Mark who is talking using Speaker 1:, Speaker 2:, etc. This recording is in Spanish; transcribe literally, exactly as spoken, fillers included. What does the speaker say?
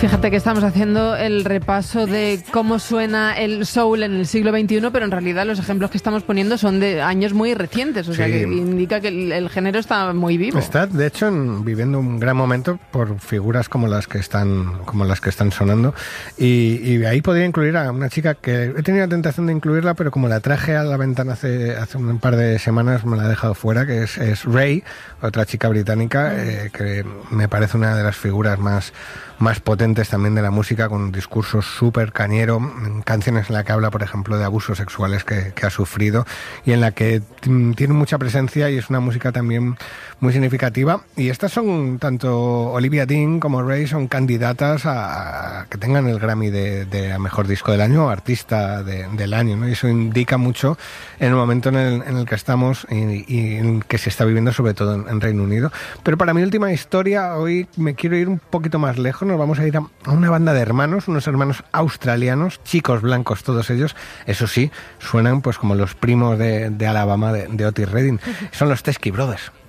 Speaker 1: Fíjate que estamos haciendo el repaso de cómo suena el soul en el siglo veintiuno, pero en realidad los ejemplos que estamos poniendo son de años muy recientes, o sea
Speaker 2: Sí.
Speaker 1: que indica que el, el género está muy vivo.
Speaker 2: Está, de hecho, en- viviendo un gran momento por figuras como las que están, como las que están sonando. Y, y ahí podría incluir a una chica que he tenido la tentación de incluirla, pero como la traje a la ventana hace, hace un par de semanas, me la he dejado fuera, que es, es Ray, otra chica británica, eh, que me parece una de las figuras más, más potentes también de la música, con un discurso súper cañero, canciones en la que habla, por ejemplo, de abusos sexuales que, que ha sufrido y en la que mm, tiene mucha presencia y es una música también muy significativa. Y estas son, tanto Olivia Dean como Ray, son candidatas a, a que tengan el Grammy de, de a Mejor Disco del Año o Artista de, del Año, ¿no? Y eso indica mucho en el momento en el, en el que estamos y, y en que se está viviendo, sobre todo en, en Reino Unido. Pero para mi última historia, hoy me quiero ir un poquito más lejos. Nos vamos a ir a, a una banda de hermanos, unos hermanos australianos, chicos blancos todos ellos. Eso sí, suenan pues como los primos de, de Alabama, de, de Otis Redding. Son los Teskey Brothers.